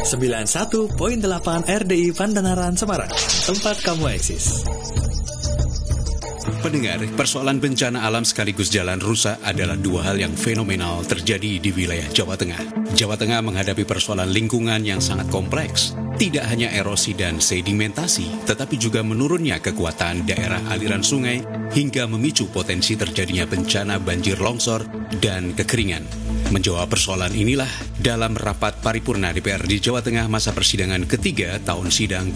91.8 RDI Pandanaran Semarang, tempat kamu eksis. Pendengar, persoalan bencana alam sekaligus jalan rusak adalah dua hal yang fenomenal terjadi di wilayah Jawa Tengah. Jawa Tengah menghadapi persoalan lingkungan yang sangat kompleks. Tidak hanya erosi dan sedimentasi, tetapi juga menurunnya kekuatan daerah aliran sungai hingga memicu potensi terjadinya bencana banjir longsor dan kekeringan. Menjawab persoalan inilah, dalam rapat paripurna DPRD Jawa Tengah masa persidangan ketiga tahun sidang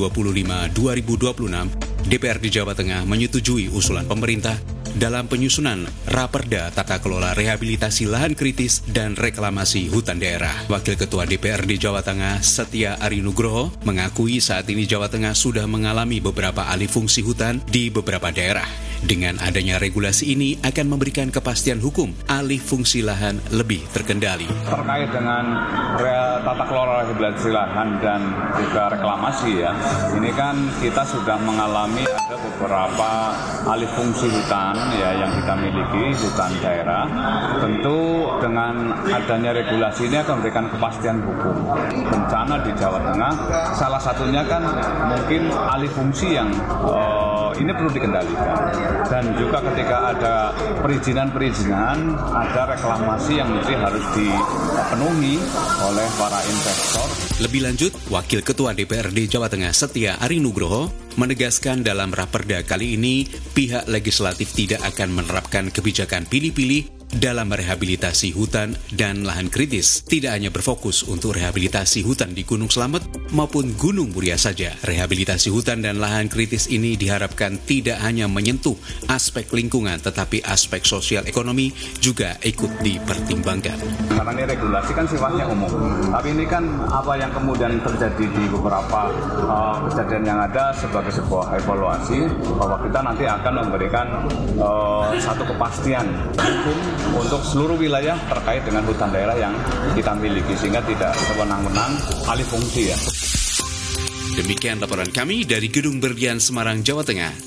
2025-2026, DPRD Jawa Tengah menyetujui usulan pemerintah dalam penyusunan Raperda Tata Kelola Rehabilitasi Lahan Kritis dan Reklamasi Hutan Daerah. Wakil Ketua DPRD Jawa Tengah, Setia Ari Nugroho, mengakui saat ini Jawa Tengah sudah mengalami beberapa alih fungsi hutan di beberapa daerah. Dengan adanya regulasi ini akan memberikan kepastian hukum alih fungsi lahan lebih terkendali. Terkait dengan tata kelola rehabilitasi lahan dan juga reklamasi ya, ini kan kita sudah mengalami ada beberapa alih fungsi hutan ya yang kita miliki, hutan daerah. Tentu dengan adanya regulasi ini akan memberikan kepastian hukum. Bencana di Jawa Tengah salah satunya kan mungkin alih fungsi yang ini perlu dikendalikan. Dan juga ketika ada perizinan, ada reklamasi yang mesti harus dipenuhi oleh para investor. Lebih lanjut, Wakil Ketua DPRD Jawa Tengah Setia Ari Nugroho menegaskan dalam Raperda kali ini pihak legislatif tidak akan menerapkan kebijakan pilih-pilih dalam merehabilitasi hutan dan lahan kritis. Tidak hanya berfokus untuk rehabilitasi hutan di Gunung Slamet maupun Gunung Muria saja. Rehabilitasi hutan dan lahan kritis ini diharapkan tidak hanya menyentuh aspek lingkungan, tetapi aspek sosial ekonomi juga ikut dipertimbangkan. Karena ini regulasi kan sifatnya umum, tapi ini kan apa yang kemudian terjadi di beberapa kejadian yang ada sebagai sebuah evaluasi bahwa kita nanti akan memberikan satu kepastian hukum untuk seluruh wilayah terkait dengan hutan daerah yang kita miliki, sehingga tidak sewenang-wenang alih fungsi ya. Demikian laporan kami dari Gedung Berlian Semarang, Jawa Tengah.